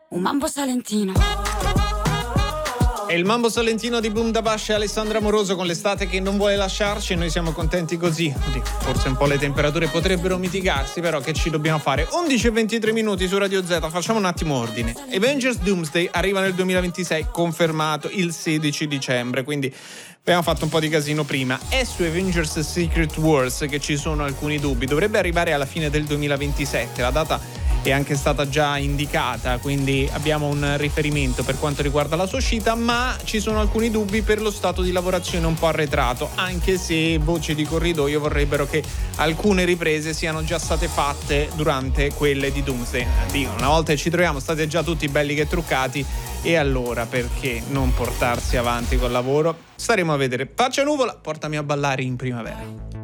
un mambo salentino. È il Mambo Salentino di Boom da Bascia e Alessandra Moroso con l'estate che non vuole lasciarci, e noi siamo contenti così. Forse un po' le temperature potrebbero mitigarsi, però che ci dobbiamo fare? 11:23 su Radio Z, facciamo un attimo ordine. Avengers Doomsday arriva nel 2026, confermato il 16 dicembre, quindi abbiamo fatto un po' di casino prima. È su Avengers Secret Wars che ci sono alcuni dubbi, dovrebbe arrivare alla fine del 2027, la data è anche stata già indicata, quindi abbiamo un riferimento per quanto riguarda la sua uscita, ma ci sono alcuni dubbi per lo stato di lavorazione un po' arretrato, anche se voci di corridoio vorrebbero che alcune riprese siano già state fatte durante quelle di Doomsday. Dico, una volta che ci troviamo state già tutti belli che truccati, e allora perché non portarsi avanti col lavoro? Staremo a vedere. Faccia nuvola, portami a ballare in primavera.